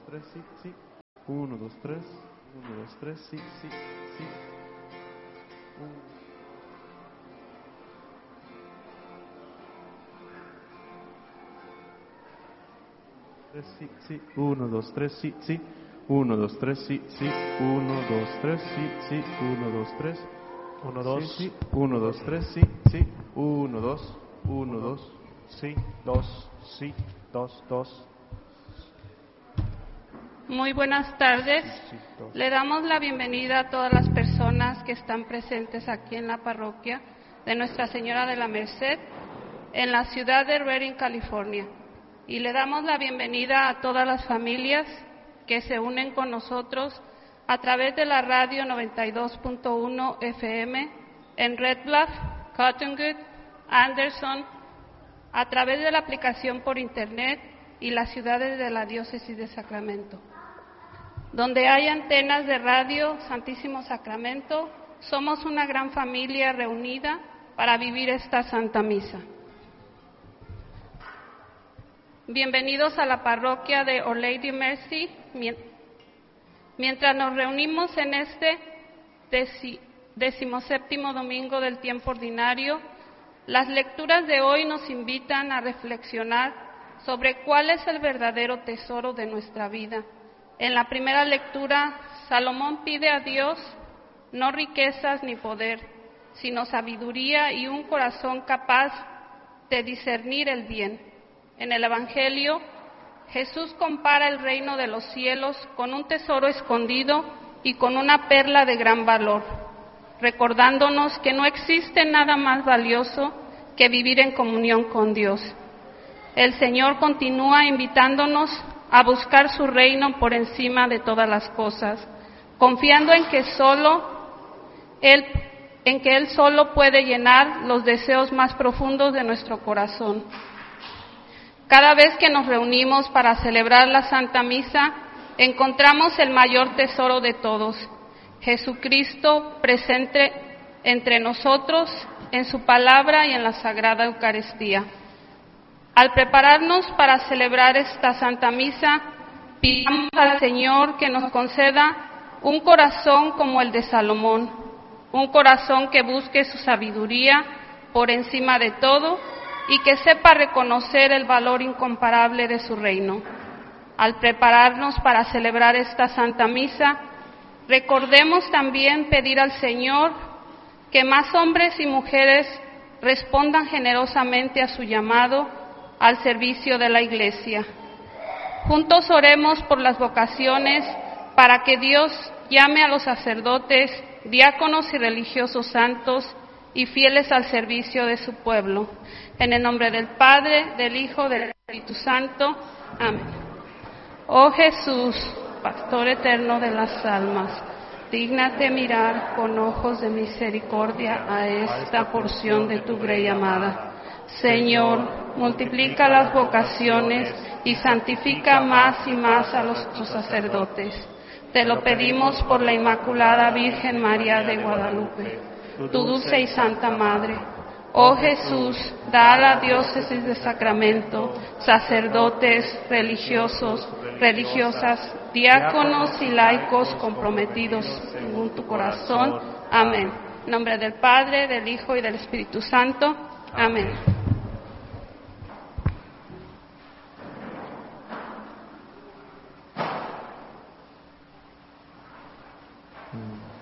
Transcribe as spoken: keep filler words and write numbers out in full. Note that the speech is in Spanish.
tres, sí, sí. Uno, dos, tres. Uno, dos, tres, sí, sí, sí. Uno. Tres, sí, sí. Uno, dos, tres, sí, sí. Uno, dos, tres, sí, sí. Uno, dos, tres, sí, sí. Uno, dos, tres. Uno, dos. Sí, sí. Uno, dos, tres, sí, sí. Uno, dos. Uno, dos. Sí, dos, sí, dos, dos. Muy buenas tardes. Sí, sí, dos. Le damos la bienvenida a todas las personas que están presentes aquí en la parroquia de Nuestra Señora de la Merced, en la ciudad de Redding, California. Y le damos la bienvenida a todas las familias que se unen con nosotros a través de la radio noventa y dos punto uno F M en Red Bluff, Cottonwood, Anderson, a través de la aplicación por internet y las ciudades de la diócesis de Sacramento. Donde hay antenas de radio Santísimo Sacramento, somos una gran familia reunida para vivir esta Santa Misa. Bienvenidos a la parroquia de Our Lady Mercy. Mientras nos reunimos en este deci, decimoséptimo domingo del tiempo ordinario, las lecturas de hoy nos invitan a reflexionar sobre cuál es el verdadero tesoro de nuestra vida. En la primera lectura, Salomón pide a Dios no riquezas ni poder, sino sabiduría y un corazón capaz de discernir el bien. En el Evangelio, Jesús compara el reino de los cielos con un tesoro escondido y con una perla de gran valor, recordándonos que no existe nada más valioso que vivir en comunión con Dios. El Señor continúa invitándonos a buscar su reino por encima de todas las cosas, confiando en que solo Él, en que Él solo puede llenar los deseos más profundos de nuestro corazón. Cada vez que nos reunimos para celebrar la Santa Misa, encontramos el mayor tesoro de todos, Jesucristo presente entre nosotros en su palabra y en la Sagrada Eucaristía. Al prepararnos para celebrar esta Santa Misa, pidamos al Señor que nos conceda un corazón como el de Salomón, un corazón que busque su sabiduría por encima de todo y que sepa reconocer el valor incomparable de su reino. Al prepararnos para celebrar esta Santa Misa, recordemos también pedir al Señor que más hombres y mujeres respondan generosamente a su llamado al servicio de la Iglesia. Juntos oremos por las vocaciones para que Dios llame a los sacerdotes, diáconos y religiosos santos y fieles al servicio de su pueblo. En el nombre del Padre, del Hijo, del Espíritu Santo. Amén. Oh Jesús, Pastor eterno de las almas, dígnate mirar con ojos de misericordia a esta porción de tu grey amada. Señor, multiplica las vocaciones y santifica más y más a los, los sacerdotes. Te lo pedimos por la Inmaculada Virgen María de Guadalupe, tu dulce y santa Madre. Oh Jesús, da a la diócesis de Sacramento sacerdotes, religiosos, religiosas, diáconos y laicos comprometidos según tu corazón. Amén. En nombre del Padre, del Hijo y del Espíritu Santo. Amén. Mm.